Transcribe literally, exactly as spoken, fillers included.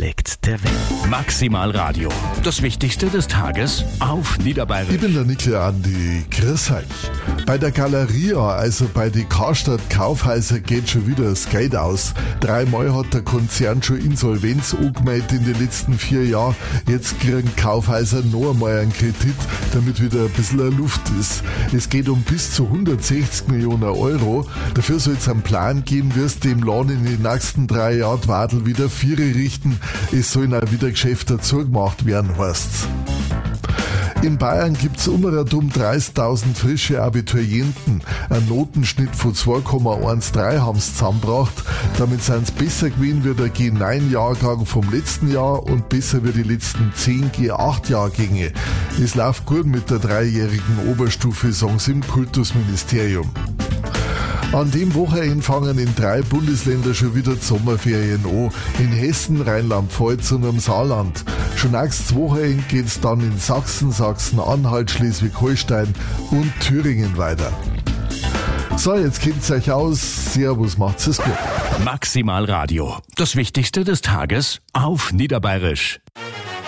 Dialekt der Welt. Maximal Radio. Das Wichtigste des Tages auf Niederbayerisch. Ich bin der Nikle Andi. Grüß euch. Bei der Galeria, also bei die Karstadt Kaufhäuser, geht schon wieder das Geld aus. Dreimal hat der Konzern schon Insolvenz angemeldet in den letzten vier Jahren. Jetzt kriegen Kaufhäuser noch einmal einen Kredit, damit wieder ein bisschen Luft ist. Es geht um bis zu hundertsechzig Millionen Euro. Dafür soll es einen Plan geben, wie es dem Land in den nächsten drei Jahren die Wadel wieder Viere richten. Es sollen auch wieder Geschäfte zugemacht werden, heißt's. In Bayern gibt es um dreißigtausend frische Abiturienten. Ein Notenschnitt von zwei Komma dreizehn haben sie zusammengebracht. Damit sind sie besser gewesen wie der G neun Jahrgang vom letzten Jahr und besser wie die letzten zehn G acht Jahrgänge. Es läuft gut mit der dreijährigen Oberstufe, sagen sie im Kultusministerium. An dem Wochenende fangen in drei Bundesländern schon wieder die Sommerferien an. In Hessen, Rheinland-Pfalz und am Saarland. Schon nächstes Wochenende geht's dann in Sachsen, Sachsen-Anhalt, Schleswig-Holstein und Thüringen weiter. So, jetzt kennt's euch aus. Servus, macht's es gut. Maximal Radio. Das Wichtigste des Tages auf Niederbayerisch.